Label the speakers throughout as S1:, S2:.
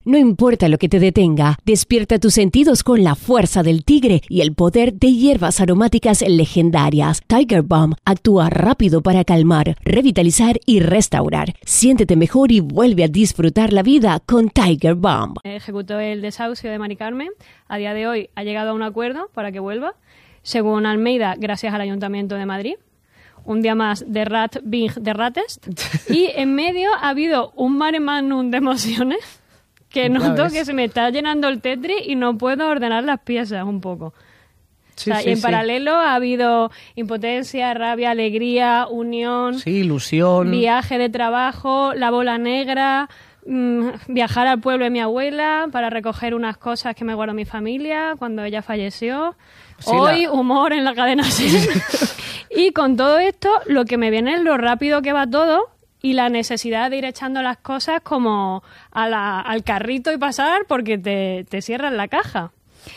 S1: No importa lo que te detenga, despierta tus sentidos con la fuerza del tigre y el poder de hierbas aromáticas legendarias. Tiger Balm actúa rápido para calmar, revitalizar y restaurar. Siéntete mejor y vuelve a disfrutar la vida con Tiger Balm.
S2: Ejecutó el desahucio de Mari Carmen. A día de hoy ha llegado a un acuerdo para que vuelva. Según Almeida, gracias al Ayuntamiento de Madrid. Un día más de Rat Bing de Rates. Y en medio ha habido un mare magnum de emociones que noto que se me está llenando el Tetris y no puedo ordenar las piezas un poco.
S3: Sí,
S2: o sea, y en paralelo ha habido impotencia, rabia, alegría, unión,
S3: ilusión,
S2: viaje de trabajo, la bola negra, viajar al pueblo de mi abuela para recoger unas cosas que me guardó mi familia cuando ella falleció. Sí, hoy humor en la cadena SER. Y con todo esto, lo que me viene es lo rápido que va todo y la necesidad de ir echando las cosas como al carrito y pasar porque te cierran la caja.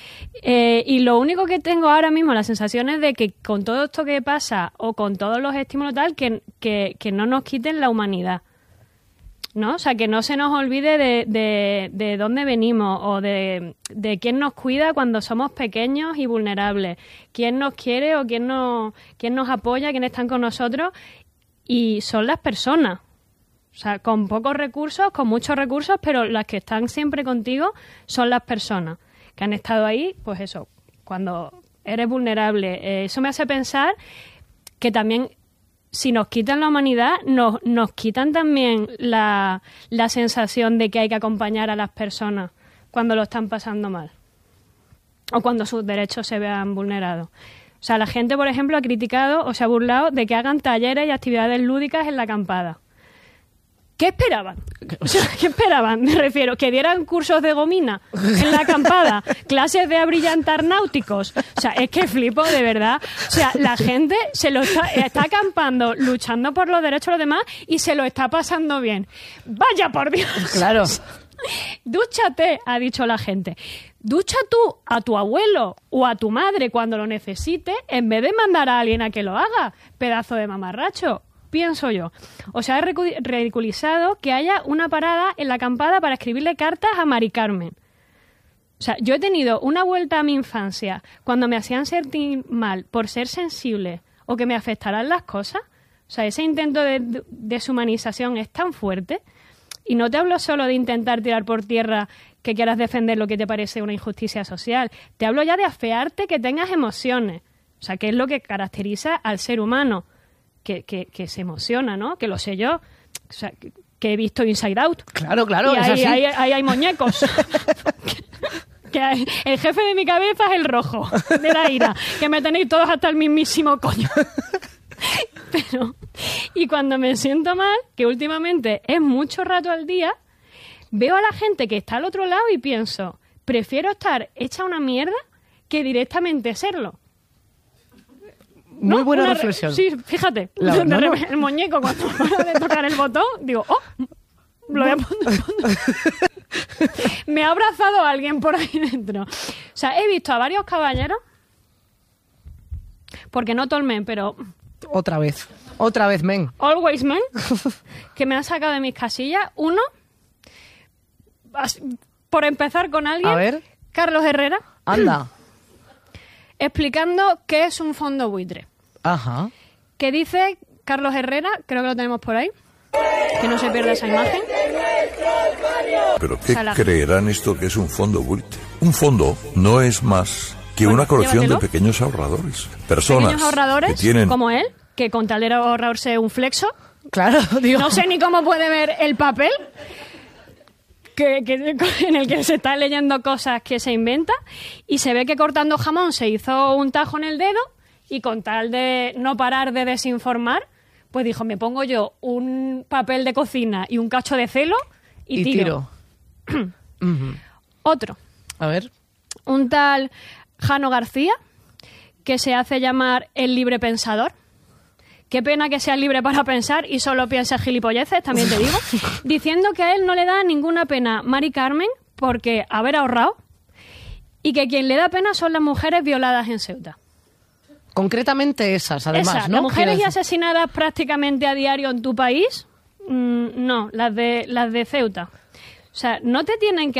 S2: Y lo único que tengo ahora mismo, la sensación es de que con todo esto que pasa o con todos los estímulos tal, que no nos quiten la humanidad, ¿no? O sea, que no se nos olvide de dónde venimos o de quién nos cuida cuando somos pequeños y vulnerables, quién nos quiere o quién nos apoya, quién están con nosotros. Y son las personas, o sea, con pocos recursos, con muchos recursos, pero las que están siempre contigo son las personas que han estado ahí, pues eso, cuando eres vulnerable. Eso me hace pensar que también, si nos quitan la humanidad, nos quitan también la sensación de que hay que acompañar a las personas cuando lo están pasando mal o cuando sus derechos se vean vulnerados. O sea, la gente, por ejemplo, ha criticado o se ha burlado de que hagan talleres y actividades lúdicas en la acampada. ¿Qué esperaban? O sea, ¿qué esperaban? Me refiero, que dieran cursos de gomina en la acampada, clases de abrillantar náuticos. O sea, es que flipo, de verdad. O sea, la gente está acampando, luchando por los derechos de los demás y se lo está pasando bien. ¡Vaya por Dios!
S3: Claro.
S2: Dúchate, ha dicho la gente. Ducha tú a tu abuelo o a tu madre cuando lo necesite en vez de mandar a alguien a que lo haga. Pedazo de mamarracho, pienso yo. O sea, he ridiculizado que haya una parada en la acampada para escribirle cartas a Mari Carmen. O sea, yo he tenido una vuelta a mi infancia cuando me hacían sentir mal por ser sensible o que me afectaran las cosas. O sea, ese intento de deshumanización es tan fuerte. Y no te hablo solo de intentar tirar por tierra que quieras defender lo que te parece una injusticia social. Te hablo ya de afearte que tengas emociones. O sea, que es lo que caracteriza al ser humano, que se emociona, ¿no? Que lo sé yo. O sea, que he visto Inside Out.
S3: Claro,
S2: y ahí hay muñecos. El jefe de mi cabeza es el rojo, de la ira. Que me tenéis todos hasta el mismísimo coño. Pero, y cuando me siento mal, que últimamente es mucho rato al día, veo a la gente que está al otro lado y pienso, prefiero estar hecha una mierda que directamente serlo.
S3: Muy buena reflexión.
S2: Sí, fíjate, el muñeco cuando para de tocar el botón, digo, lo voy a poner. Me ha abrazado alguien por ahí dentro. O sea, he visto a varios caballeros, porque no todo el men, pero...
S3: Otra vez, men.
S2: Always men, que me han sacado de mis casillas. Uno, por empezar con alguien,
S3: a ver.
S2: Carlos Herrera.
S3: Anda.
S2: Explicando qué es un fondo buitre.
S3: Ajá.
S2: Que dice Carlos Herrera, creo que lo tenemos por ahí, que no se pierda esa imagen.
S4: ¿Pero qué creerán esto que es un fondo buitre? Un fondo no es más que una colección de pequeños ahorradores. Personas
S2: pequeños ahorradores,
S4: que tienen...
S2: como él, que con tal de ahorrarse un flexo.
S3: Claro, digo.
S2: No sé ni cómo puede ver el papel en el que se está leyendo cosas que se inventa, y se ve que cortando jamón se hizo un tajo en el dedo y con tal de no parar de desinformar, pues dijo, me pongo yo un papel de cocina y un cacho de celo y tiro. Otro.
S3: A ver.
S2: Un tal Jano García, que se hace llamar el libre pensador. Qué pena que sea libre para pensar y solo piensa gilipolleces, también te digo. Diciendo que a él no le da ninguna pena Mari Carmen porque haber ahorrado, y que quien le da pena son las mujeres violadas en Ceuta.
S3: Concretamente esas, además,
S2: esas,
S3: ¿no?
S2: Las mujeres asesinadas prácticamente a diario en tu país, no, las de Ceuta. O sea, no te tienen que